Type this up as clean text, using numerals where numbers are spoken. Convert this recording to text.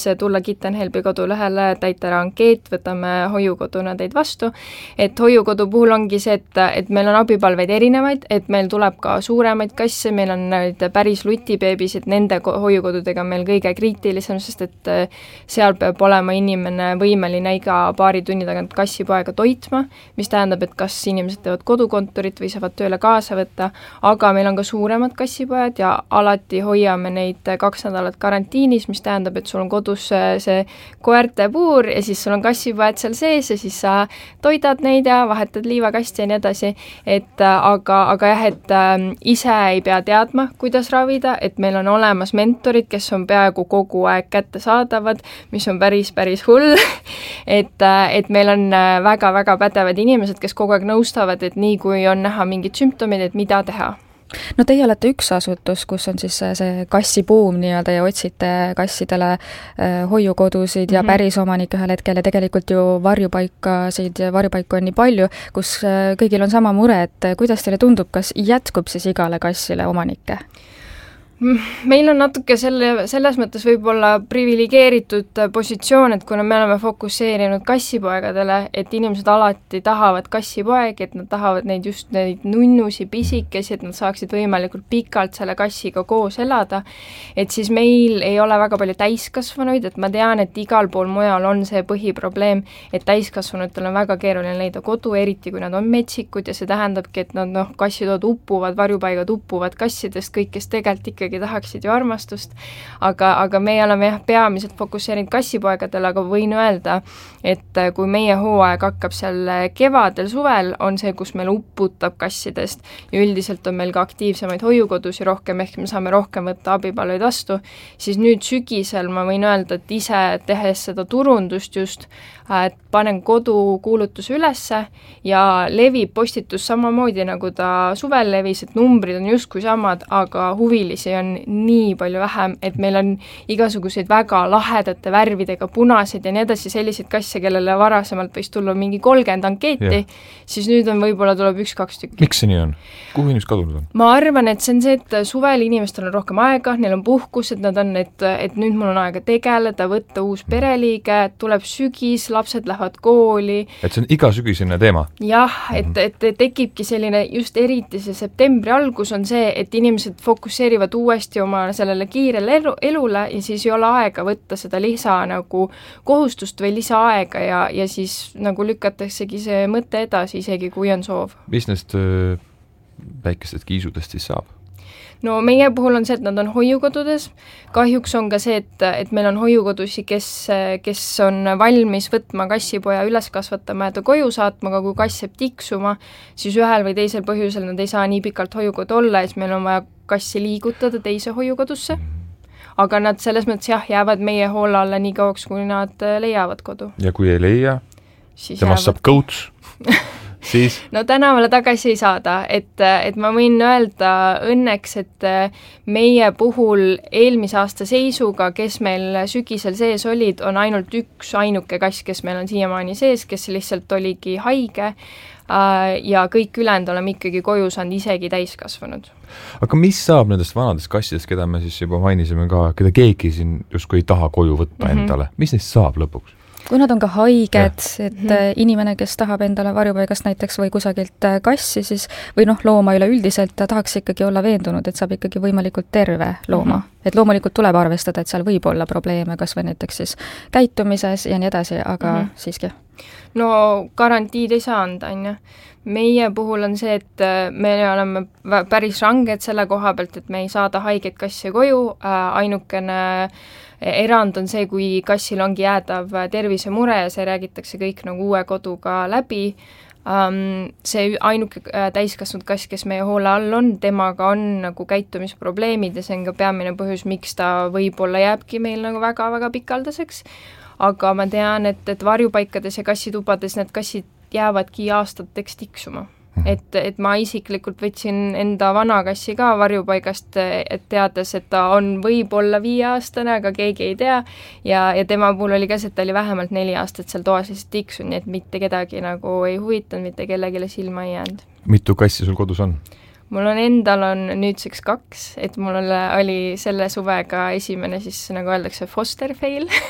tulla Kitten Helbi kodulehele, täita ära ankeet, võtame hoiukoduna teid vastu, et hoiukodu puhul ongi see, et meil on abipalveid erinevaid, et meil tuleb ka suuremaid kasse, meil on neid päris lutibeebisid, nende hoiukodudega meil kõige kriitilisem, sest et seal peab olema inimene võimeline iga paari tunni tagant kassipoega toitma, mis tähendab, et kas inimesed teevad kodukontorit või saavad tööle kaasa võtta, aga meil on ka suuremad kassipojad ja alati hoiame neid 2 nädalat karantiinis, mis tähendab, et sul on kodus see koerte puur ja siis sul on kassipojad seal sees ja siis sa toidad neid ja vahetad liivakasti ja nii edasi, et aga jah, et ise ei pea teadma, kuidas ravida, et meil on olemas mentorid, kes on peaaegu kogu aeg kättesaadavad, mis on päris hull, et meil on väga-väga pädevad inimesed, kes kogu aeg nõustavad, et nii kui on näha mingid sümptomid, et mida teha. No teie olete üks asutus, kus on siis see kassibuum nii-öelda ja otsite kassidele hoiukodusid ja päris omanik ühel hetkel ja tegelikult ju varjupaiku on nii palju, kus kõigil on sama mure, et kuidas teile tundub, kas jätkub siis igale kassile omanikke? Meil on natuke selles mõttes võib-olla privilegeeritud positsioon, et kuna me oleme fokusseerinud kassipoegadele, et inimesed alati tahavad kassipoegi, et nad tahavad neid nunnusi, pisikesi, et nad saaksid võimalikult pikalt selle kassiga koos elada, et siis meil ei ole väga palju täiskasvanuid, et ma tean, et igal pool mujal on see põhiprobleem, et täiskasvanutel on väga keeruline leida kodu, eriti kui nad on metsikud ja see tähendabki, et nad kassitood uppuvad, varjupaigad uppuvad kassidest, kõik, kes tegelikult ikkagi tahaksid ju armastust, aga me oleme peamiselt fokusseerinud kassipoegadele, aga võin öelda, et kui meie hooaeg hakkab seal kevadel, suvel, on see, kus meil upputab kassidest ja üldiselt on meil ka aktiivsemaid hoiukodusi rohkem, ehk me saame rohkem võtta abipalveid vastu, siis nüüd sügisel ma võin öelda, et ise tehes seda turundust just, et panen kodukuulutuse ülesse ja levib postitus samamoodi, nagu ta suvel levis, et numbrid on justkui samad, aga huvilisi on nii palju vähem, et meil on igasuguseid väga lahedate värvidega punaseid ja nii edasi selliseid kasse, kellele varasemalt võis tulla mingi 30 ankeeti, siis nüüd on võib-olla tuleb 1-2 tükki. Miks see nii on? Kuhu inimesed kadunud on? Ma arvan, et see on see, et suvel inimestel on rohkem aega, neil on puhkused, nad on, et nüüd mul on aega tegeleda, võtta uus pereliige, tuleb sügis, lapsed lähevad kooli. Et see on iga sügisene teema? Jah, et tekibki selline, just eriti see septembri algus on see, et inimesed fokusseerivad uuesti oma sellele kiirele elule ja siis ei ole aega võtta seda lisa nagu kohustust või lisaaega ja siis nagu lükataksegi see mõte edasi, isegi kui on soov. Mis neist väikestest kiisudest siis saab? No meie puhul on see, et nad on hoiukodudes, kahjuks on ka see, et meil on hoiukodusi, kes on valmis võtma kassipoja üles kasvatama ja ta koju saatma, aga kui kass jääb tiksuma, siis ühel või teisel põhjusel nad ei saa nii pikalt hoiukodu olla, siis meil on vaja kassi liigutada teise hoiukodusse, aga nad selles mõttes jäävad meie hoole alla nii kauaks, kui nad leiavad kodu. Ja kui ei leia, temast saab coach, siis? No tänavale tagasi ei saada, et ma võin öelda õnneks, et meie puhul eelmise aasta seisuga, kes meil sügisel sees olid, on ainult üks ainuke kass, kes meil on siiamaani sees, kes lihtsalt oligi haige ja kõik ülejäänud oleme ikkagi koju saanud isegi täiskasvanud. Aga mis saab nendest vanadest kassidest, keda me siis juba mainisime ka, keda keegi siin justkui ei taha koju võtta endale? Mis neist saab lõpuks? Kui nad on ka haiged, et inimene, kes tahab endale varjupaigast näiteks või kusagilt kassi, siis, või looma üleüldiselt, tahaks ikkagi olla veendunud, et saab ikkagi võimalikult terve looma. Et loomulikult tuleb arvestada, et seal võib olla probleeme, kas või näiteks siis käitumises ja nii edasi, aga siiski. No garantiid ei saa anda, on ju. Meie puhul on see, et me oleme päris ranged selle koha pealt, et me ei saada haigeid kasse koju, ainukene erand on see, kui kassil ongi jäädav tervisemure ja see räägitakse kõik nagu uue koduga läbi. See ainuke täiskasvanud kass, kes meie hoole all on, temaga on nagu käitumisprobleemid ja see on ka peamine põhjus, miks ta võib-olla jääbki meil nagu väga-väga pikaldaseks. Aga ma tean, et varjupaikades ja kassitubades need kassid jäävadki aastateks tiksuma. Et ma isiklikult võtsin enda vana kassi ka varjupaigast, et teades, et ta on võib-olla 5-aastane, aga keegi ei tea ja tema puhul oli ka see, et ta oli vähemalt 4 aastat seal toas lihtsalt tiksun, nii et mitte kedagi nagu ei huvitanud, mitte kellegile silma ei jäänud. Mitu kassi sul kodus on? Mul on endal on nüüdseks 2, et mul oli selle suvega esimene siis nagu öeldakse foster fail